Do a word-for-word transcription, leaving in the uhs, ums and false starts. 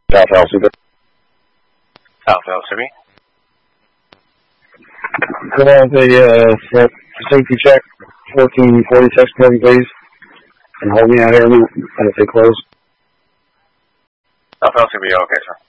South Alcibit. South Alcibit. Could I have a uh, safety check, fourteen forty-six, please, and hold me out here a minute, and if they close. South Alcibit, okay, sir.